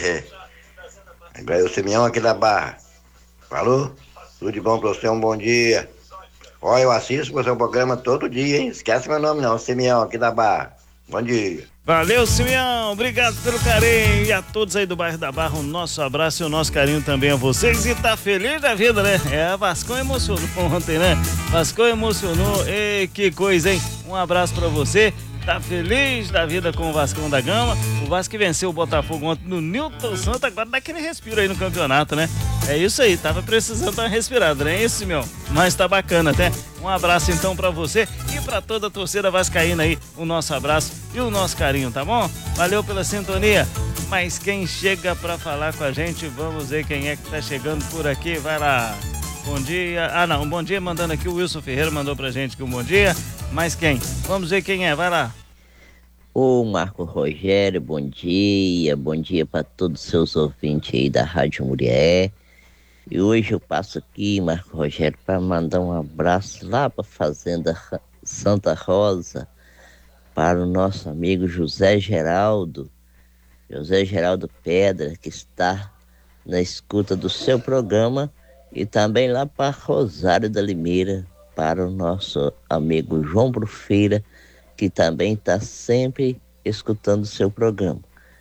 Agora é o Simeão aqui da Barra. Falou? Tudo de bom pra você, um bom dia. Olha, eu assisto o seu programa todo dia, hein? Esquece meu nome não, Simeão aqui da Barra. Bom dia. Valeu, Simeão, obrigado pelo carinho. E a todos aí do bairro da Barra, o nosso abraço e o nosso carinho também a vocês. E tá feliz da vida, né? A Vascão emocionou ontem, né? Vascão emocionou. Ei, que coisa, hein? Um abraço pra você. Tá feliz da vida com o Vascão da Gama. O Vasco que venceu o Botafogo ontem no Newton Santos, agora dá aquele respiro aí no campeonato, né? É isso aí, tava precisando dar uma respirada, não é isso, Simeão? Mas tá bacana até. Um abraço então pra você e pra toda a torcida vascaína aí, o nosso abraço e o nosso carinho, tá bom? Valeu pela sintonia. Mas quem chega pra falar com a gente, vamos ver quem é que tá chegando por aqui, vai lá. Bom dia. Um bom dia mandando aqui, o Wilson Ferreira mandou pra gente aqui um bom dia. Mas quem? Vamos ver quem é, vai lá. Ô Marco Rogério, bom dia para todos os seus ouvintes aí da Rádio Murié. E hoje eu passo aqui, Marco Rogério, para mandar um abraço lá para a Fazenda Santa Rosa, para o nosso amigo José Geraldo Pedra, que está na escuta do seu programa, e também lá para Rosário da Limeira, para o nosso amigo João Brufeira, que também está sempre escutando o seu programa.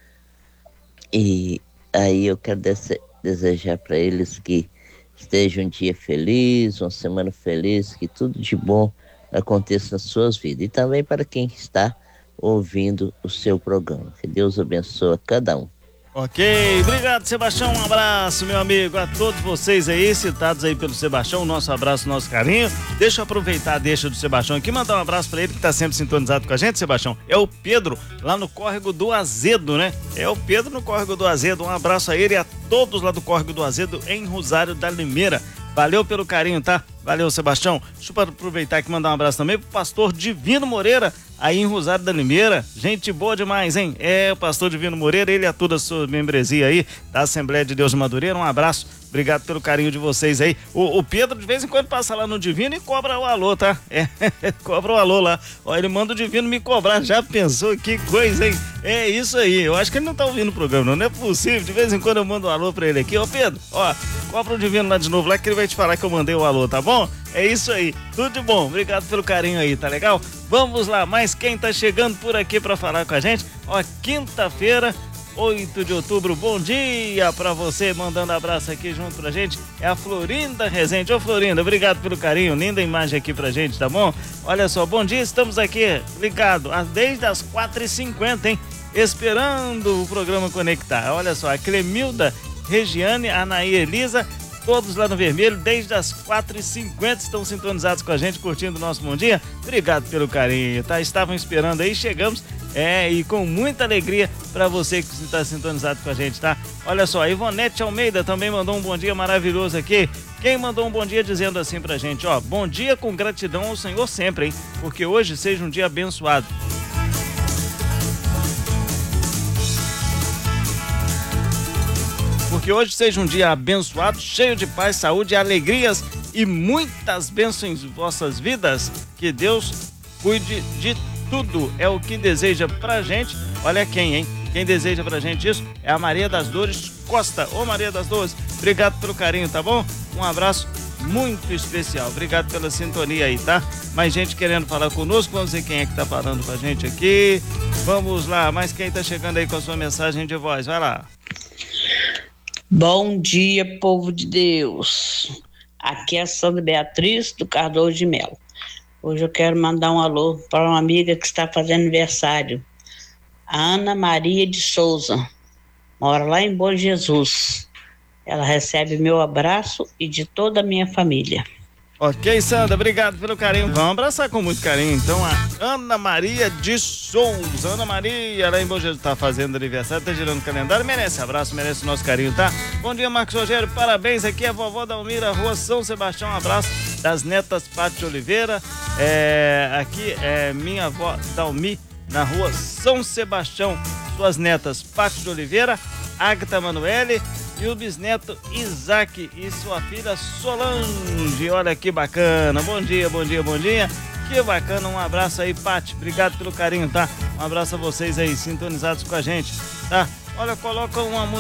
E aí eu quero desejar para eles que esteja um dia feliz, uma semana feliz, que tudo de bom aconteça nas suas vidas. E também para quem está ouvindo o seu programa. Que Deus abençoe cada um. Ok, obrigado, Sebastião, um abraço, meu amigo, a todos vocês aí, citados aí pelo Sebastião, nosso abraço, nosso carinho. Deixa eu aproveitar a deixa do Sebastião aqui, mandar um abraço pra ele que tá sempre sintonizado com a gente, Sebastião. É o Pedro, lá no Córrego do Azedo, né? É o Pedro no Córrego do Azedo, um abraço a ele e a todos lá do Córrego do Azedo, em Rosário da Limeira. Valeu pelo carinho, tá? Valeu, Sebastião. Deixa eu aproveitar aqui e mandar um abraço também pro pastor Divino Moreira, aí em Rosário da Limeira. Gente boa demais, hein? É, o pastor Divino Moreira, ele e a toda a sua membresia aí da Assembleia de Deus de Madureira. Um abraço, obrigado pelo carinho de vocês aí. O Pedro de vez em quando passa lá no Divino e cobra o alô, tá? Cobra o alô lá. Ó, ele manda o Divino me cobrar, já pensou? Que coisa, hein? É isso aí, eu acho que ele não tá ouvindo o programa, não é possível. De vez em quando eu mando um alô pra ele aqui. Ô Pedro, ó, cobra o Divino lá de novo lá que ele vai te falar que eu mandei o alô, tá bom? É isso aí, tudo de bom, obrigado pelo carinho aí, tá legal? Vamos lá, mas quem tá chegando por aqui pra falar com a gente, ó, quinta-feira, 8 de outubro, bom dia pra você, mandando abraço aqui junto pra gente, é a Florinda Rezende. Ô Florinda, obrigado pelo carinho, linda imagem aqui pra gente, tá bom? Olha só, bom dia, estamos aqui ligados desde as 4h50, hein? Esperando o programa conectar. Olha só, a Clemilda, Regiane, Anaí Elisa, todos lá no Vermelho, desde as 4h50 estão sintonizados com a gente, curtindo o nosso bom dia. Obrigado pelo carinho, tá? Estavam esperando aí, chegamos, e com muita alegria para você que está sintonizado com a gente, tá? Olha só, a Ivonete Almeida também mandou um bom dia maravilhoso aqui. Quem mandou um bom dia dizendo assim pra gente, ó, bom dia com gratidão ao Senhor sempre, hein? Porque hoje seja um dia abençoado. Que hoje seja um dia abençoado, cheio de paz, saúde, alegrias e muitas bênçãos em vossas vidas. Que Deus cuide de tudo. É o que deseja pra gente. Olha quem, hein? Quem deseja pra gente isso é a Maria das Dores Costa. Ô Maria das Dores, obrigado pelo carinho, tá bom? Um abraço muito especial. Obrigado pela sintonia aí, tá? Mais gente querendo falar conosco. Vamos ver quem é que tá falando com a gente aqui. Vamos lá, mas quem tá chegando aí com a sua mensagem de voz? Vai lá. Bom dia, povo de Deus. Aqui é a Sandra Beatriz do Cardoso de Melo. Hoje eu quero mandar um alô para uma amiga que está fazendo aniversário, a Ana Maria de Souza, mora lá em Bom Jesus. Ela recebe meu abraço e de toda a minha família. Ok, Sandra, obrigado pelo carinho. Vamos abraçar com muito carinho. Então, a Ana Maria de Souza. Ana Maria, lá em Bom Jesus, tá fazendo aniversário, tá girando o calendário. Merece abraço, merece o nosso carinho, tá? Bom dia, Marcos Rogério, parabéns. Aqui é a vovó Dalmira, Rua São Sebastião. Um abraço das netas Pátio Oliveira. Aqui é minha avó Dalmi, na Rua São Sebastião. Suas netas Pátio de Oliveira, Agatha Manoele e o bisneto Isaac e sua filha Solange. Olha que bacana. Bom dia, bom dia, bom dia. Que bacana. Um abraço aí, Pati. Obrigado pelo carinho, tá? Um abraço a vocês aí, sintonizados com a gente, tá? Olha, coloca uma música